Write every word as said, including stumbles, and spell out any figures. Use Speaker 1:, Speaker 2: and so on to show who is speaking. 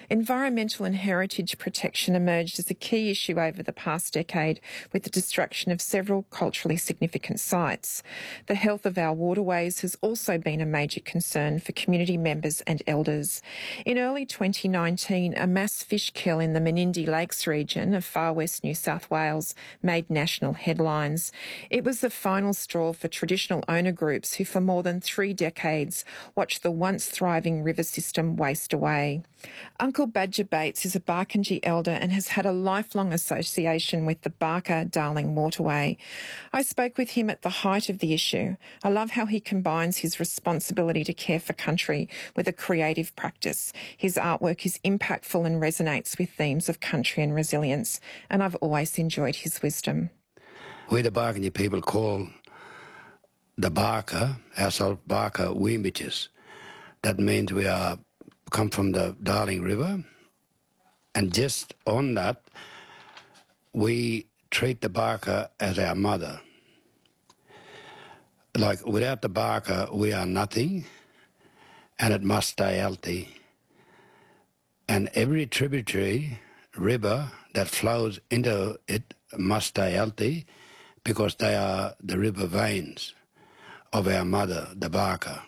Speaker 1: Environmental and heritage protection emerged as a key issue over the past decade with the destruction of several culturally significant sites. The health of our waterways has also been a major concern for community members and elders. In early twenty nineteen, a mass fish kill in the Menindee Lakes region of far west New South Wales made national headlines. It was the final straw for traditional owner groups who for more than three decades watched the once thriving river system waste away. Uncle Badger Bates is a Barkindji elder and has had a lifelong association with the Barker-Darling waterway. I spoke with him at the height of the issue. I love how he combines his responsibility to care for country with a creative practice. His artwork is impactful and resonates with themes of country and resilience, and I've always enjoyed his wisdom.
Speaker 2: We the Barkindji people call the Barker, ourselves Barker Weemitches. That means we are come from the Darling River, and just on that, we treat the Barker as our mother. Like without the Barker, we are nothing, and it must stay healthy. And every tributary river that flows into it must stay healthy because they are the river veins of our mother, the Barker.